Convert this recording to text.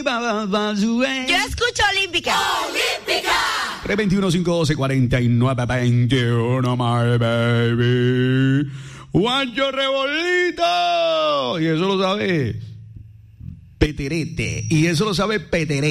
Yo escucho Olímpica. ¡Olímpica! 321-512-40-49-21, my baby. Juancho Rebolito. Y eso lo sabe Peterete. Y eso lo sabe Peterete.